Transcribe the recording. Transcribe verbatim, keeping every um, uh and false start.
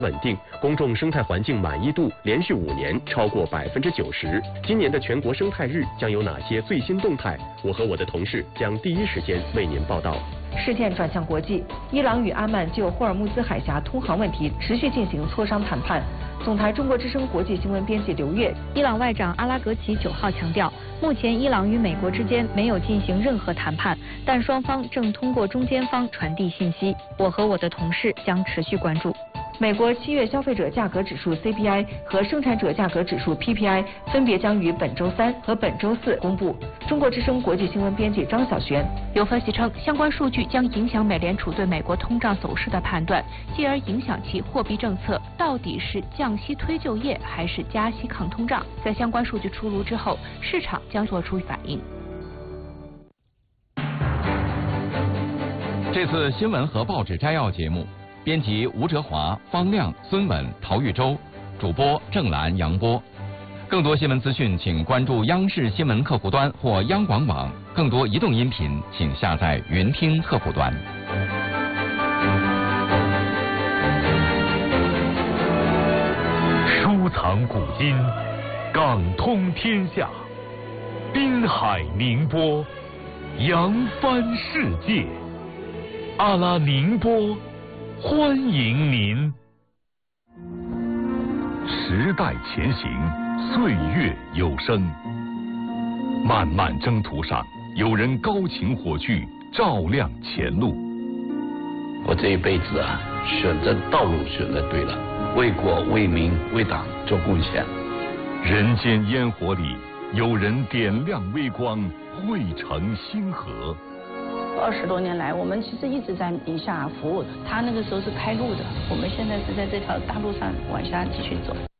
稳定，公众生态环境满意度连续五年超过百分之九十。今年的全国生态日将有哪些最新动态？我和我的同事将第一时间为您报道。 事件转向国际，伊朗与阿曼就霍尔木兹海峡通航问题持续进行磋商谈判。总台中国之声国际新闻编辑刘月， 伊朗外长阿拉格齐九号强调，目前伊朗与美国之间没有进行任何谈判，但双方正通过中间方传递信息。我和我的同事将持续关注。 美国七月消费者价格指数 C P I 和生产者价格指数 P P I 分别将于本周三和本周四公布。中国之声国际新闻编辑张小璇。 有分析称，相关数据将影响美联储对美国通胀走势的判断，继而影响其货币政策到底是降息推就业还是加息抗通胀。在相关数据出炉之后，市场将做出反应。 这次新闻和报纸摘要节目。编辑吴哲华、方亮、孙稳、陶玉洲，主播郑兰、杨波。更多新闻资讯，请关注央视新闻客户端或央广网。更多移动音频，请下载云听客户端。 收藏古今，港通天下，滨海宁波，扬帆世界。阿拉宁波。欢迎您！时代前行，岁月有声。漫漫征途上，有人高擎火炬，照亮前路。 我这一辈子啊，选择道路选择对了，为国为民为党做贡献。 人间烟火里，有人点亮微光，汇成星河。 二十多年来，我们其实一直在宁夏服务的。他那个时候是开路的，我们现在是在这条大路上往下继续走。